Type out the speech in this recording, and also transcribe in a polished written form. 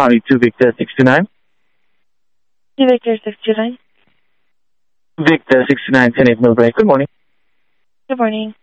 calling to Victor 69. Victor 69. Victor 69, 10-8 Millbrae. Good morning. Good morning.